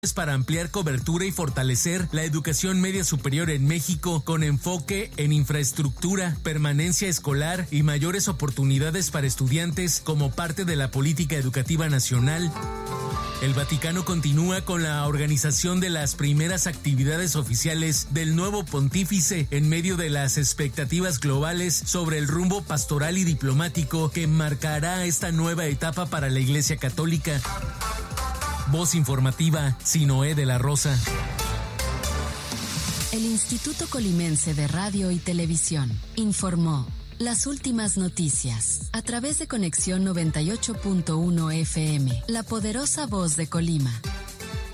para ampliar cobertura y fortalecer la educación media superior en México con enfoque en infraestructura, permanencia escolar y mayores oportunidades para estudiantes como parte de la política educativa nacional. El Vaticano continúa con la organización de las primeras actividades oficiales del nuevo pontífice en medio de las expectativas globales sobre el rumbo pastoral y diplomático que marcará esta nueva etapa para la Iglesia Católica. Voz informativa, Sinoé de la Rosa. El Instituto Colimense de Radio y Televisión informó las últimas noticias a través de Conexión 98.1 FM, la poderosa voz de Colima.